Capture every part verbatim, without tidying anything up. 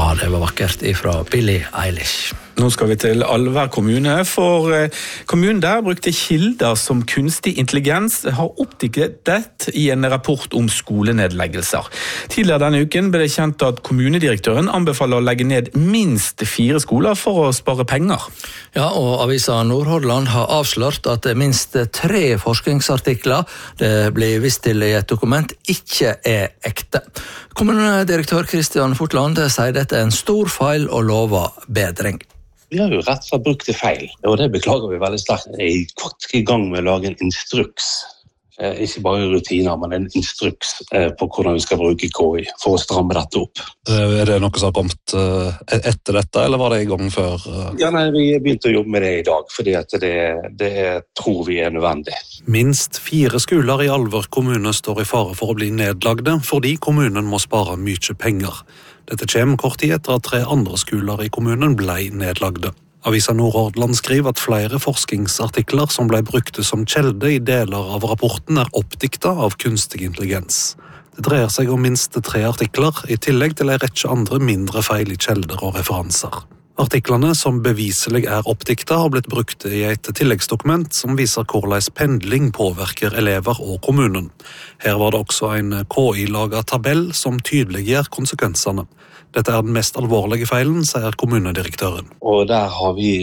Ja, det var vakkert ifra Billie Eilish. Nå skal vi til Alver kommune, for kommunen der brukte kilder som kunstig intelligens har oppdaget det i en rapport om skolenedleggelser. Tidligere denne uken ble det kjent at kommunedirektøren anbefaler å legge ned minst fire skoler for å spare penger. Ja, og avisa Nordhordland har avslørt at minst tre forskningsartikler det blir vist til i et dokument ikke er ekte. Kommunedirektør Kristian Fortland sier dette er en stor feil og lover bedring. Vi har jo rett og slett brukt det feil, og det beklager vi veldig sterkt. Jeg er faktisk i gang med å lage en instruks, eh, ikke bare rutiner, men en instruks eh, på hvordan vi skal bruke K I for å stramme dette opp. Er det noe som har kommet uh, etter dette, eller var det i gang før? Uh... Ja, nei, vi har begynt å jobbe med det i dag, fordi at det, det tror vi er nødvendig. Minst fire skoler i Alver kommune står i fare for å bli nedlagde, fordi kommunen må spare mye penger. Dette kommer kort tid etter at tre andre skoler i kommunen ble nedlagde. Avisa Nordhordland skriver at flere forskningsartikler som ble brukte som kjelde i deler av rapporten er oppdikta av kunstig intelligens. Det dreier seg om minst tre artikler, i tillegg til en rekke andre mindre feil i kjelder og referanser. Artiklene som beviselig er oppdikta har blitt brukt i et tilleggsdokument som viser hvordan pendling påvirker elever og kommunen. Her var det også en K I-laget tabell som tydeliggjør konsekvensene. Dette er den mest alvorlige feilen, sier kommunedirektøren. Og der har vi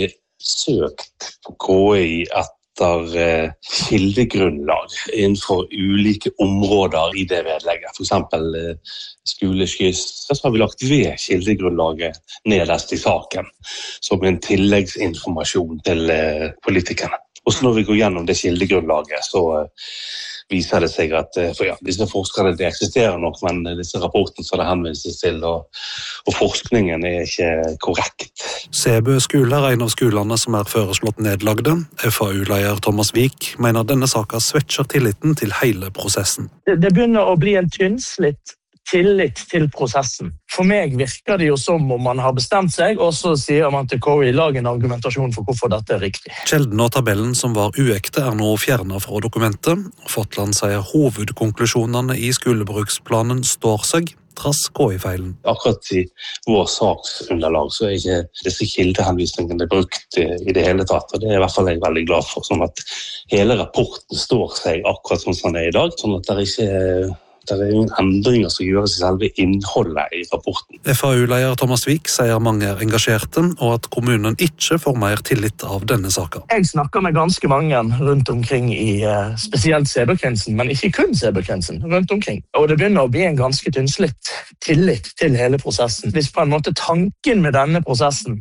søkt på K I etter eh, kildegrunnlag innenfor ulike områder i det vedlegget. For eksempel eh, skoleskyss, så har vi lagt ved kildegrunnlaget nederst i saken, som en tilleggsinformasjon til eh, politikerne. Og så når vi går gjennom det kildegrunnlaget, så eh, viser det seg at for ja, disse forskerne det eksisterer nok, men disse rapportene som det henvises til, og, og forskningen er ikke korrekt. Sebø skole er en av skolene som er foreslått nedlagde. F A U-leder Thomas Vik mener denne saken svekker tilliten til hele prosessen. Det, det begynner å bli en tynnslitt tillit til prosessen. For meg virker det jo som om man har bestemt seg, og så sier man til K I lag en argumentasjon for hvorfor dette er riktig. Kjelden og tabellen som var uekte er nå fjernet fra dokumentet. Fortland sier hovedkonklusjonene i skolebruksplanen står seg, trass K I-feilen. Akkurat i vår saksunderlag så er ikke disse kildehenvisningene brukt i det hele tatt, og det er i hvert fall jeg veldig glad for, sånn at hele rapporten står seg akkurat sånn som det er i dag, sånn at det ikke er Det er ingen endringer som gjøres i selve innholdet i rapporten. F A U-leder Thomas Vik sier mange er engasjerte, og at kommunen ikke får mer tillit av denne saken. Jeg snakker med ganske mange rundt omkring i spesielt Sebøkrinsen, men ikke kun Sebøkrinsen, rundt omkring. Og det begynner å bli en ganske tynnslitt tillit til hele prosessen. Hvis på en måte tanken med denne prosessen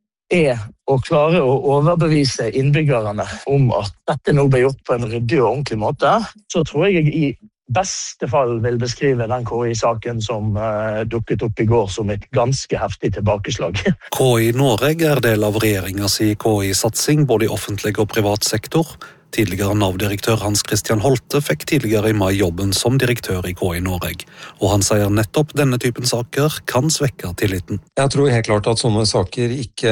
er å klare å overbevise innbyggerne om at dette nå ble gjort på en ryddig og ordentlig måte, så tror jeg i beste fall vil beskrive den K I-saken som uh, dukket opp i går som et ganske heftig tilbakeslag. K I Norge er del av regjeringens K I-satsing både i offentlig og privat sektor. Tidligere Nav-direktør Hans Christian Holte fikk tidligere i mai jobben som direktør i K I Norge, og han sier nettopp denne typen saker kan svekke tilliten. Jeg tror helt klart at sånne saker ikke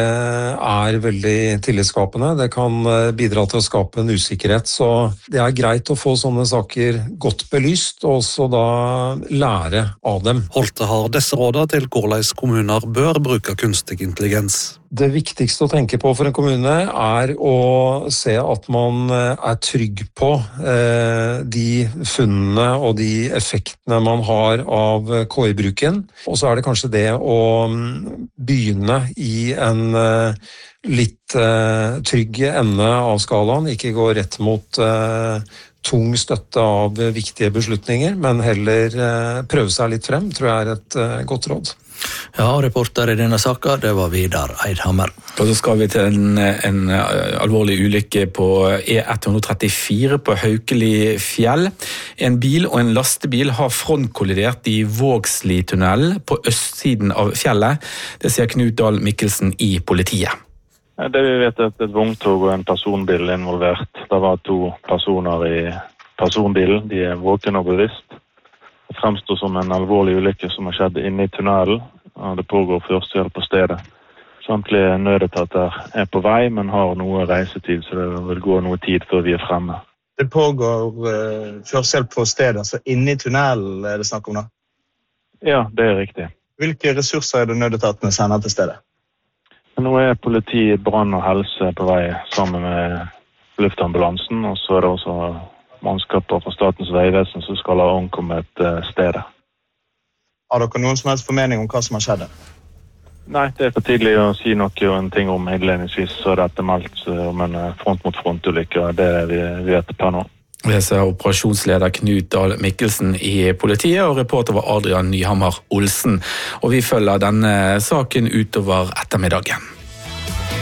er veldig tillitsskapende. Det kan bidra til å skape en usikkerhet, så det er greit å få sånne saker godt belyst, og også da lære av dem. Holte har disse rådene til hvordan kommuner bør bruke kunstig intelligens. Det viktigste å tenke på for en kommune er å se at man er trygg på eh, de funnene og de effektene man har av K I-bruken. Og så er det kanskje det å begynne i en eh, litt eh, trygg ende av skalaen, ikke gå rett mot eh, tung støtte av viktige beslutninger, men heller eh, prøve seg litt frem, tror jeg er et eh, godt råd. Ja, reporter i denne saken, det var Vidar Eidhammer. Og så skal vi til en, en alvorlig ulykke på E ett trettifire på Haukeli fjell. En bil og en lastebil har frontkollidert i Vågsli-tunnelen på østsiden av fjellet. Det sier Knut Dahl Mikkelsen i politiet. Det vi vet er at et vogntog og en personbil er involvert. Det var to personer i personbilen, de er våkne og bevisst. Det fremstår som en alvorlig ulykke som har skjedd inne i tunnelen, og det pågår førstehjelp på stedet. Samtlige nødetater er på vei, men har noe reisetid, så det vil gå noe tid før vi er fremme. Det pågår uh, førstehjelp på stedet, så inne i tunnelen er det snakk om da? Ja, det er riktig. Hvilke ressurser er det nødetatene sender til stedet? Nå er politi, brann og helse på vei sammen med luftambulansen, og så er det også mannskaper fra Statens vegvesen som skal ha ankommet stedet. Har dere noen som helst formening om hva som har skjedd? Nei, det er for tidlig å si noe og en ting om. Innledningsvis så er dette meldt om en front mot front-ulykke, det er det vi vet per nå. Det sa operasjonsleder Knut Dahl Mikkelsen i politiet, og reporter var Adrian Nyhammer Olsen. Og vi følger denne saken utover ettermiddagen.